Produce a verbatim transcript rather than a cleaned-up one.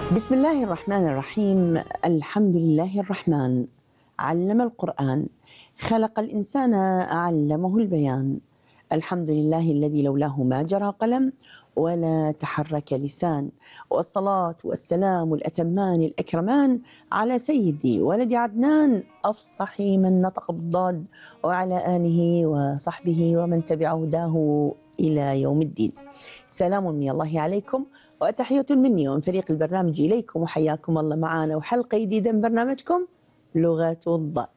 بسم الله الرحمن الرحيم. الحمد لله الرحمن علم القرآن، خلق الإنسان علمه البيان. الحمد لله الذي لولاه ما جرى قلم ولا تحرك لسان، والصلاة والسلام الأتمان الأكرمان على سيدي ولد عدنان أفصح من نطق بالضاد، وعلى آله وصحبه ومن تبع هداه إلى يوم الدين. سلام من الله عليكم وتحية مني ومن فريق البرنامج إليكم، وحياكم الله معنا وحلقة جديدة من برنامجكم لغة الضاد.